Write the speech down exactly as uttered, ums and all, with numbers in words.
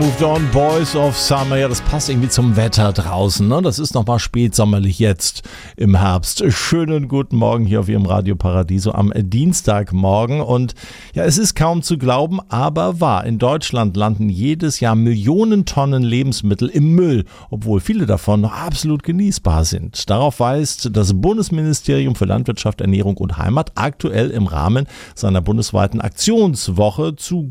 Moved On, Boys of Summer. Ja, das passt irgendwie zum Wetter draußen, ne? Das ist nochmal spätsommerlich jetzt im Herbst. Schönen guten Morgen hier auf Ihrem Radio Paradiso am Dienstagmorgen. Und ja, es ist kaum zu glauben, aber wahr. In Deutschland landen jedes Jahr Millionen Tonnen Lebensmittel im Müll, obwohl viele davon noch absolut genießbar sind. Darauf weist das Bundesministerium für Landwirtschaft, Ernährung und Heimat aktuell im Rahmen seiner bundesweiten Aktionswoche zu